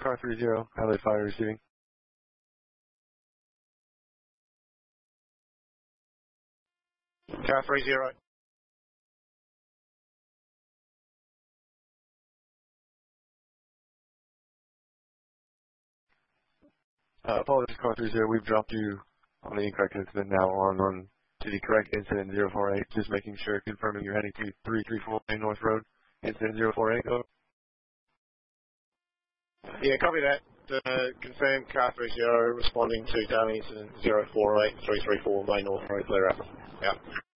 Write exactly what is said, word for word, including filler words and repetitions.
car three zero, Adelaide Fire receiving. Car three zero. Uh, apologies, car three zero, we've dropped you on the incorrect incident now on, on to the correct incident zero four eight, just making sure, confirming you're heading to three three four Main North Road, incident zero four eight, go. Yeah, copy that. Uh, confirm car three zero responding to daily incident zero four eight three three four Main North Road, clear up. Yeah.